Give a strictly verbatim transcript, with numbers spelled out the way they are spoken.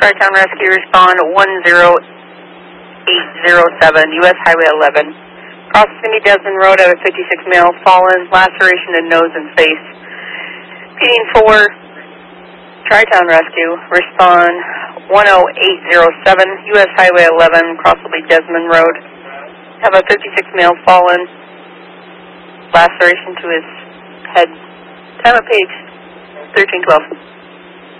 Tri-Town Rescue, respond one zero eight zero seven, U S Highway eleven. Cross Cindy Desmond Road at a fifty-six male, fallen, laceration in nose and face. Beating four, Tri-Town Rescue, respond one zero eight zero seven, U S Highway eleven, Crossley Desmond Road. Have a fifty-six male fallen, laceration to his head. Time of page thirteen twelve.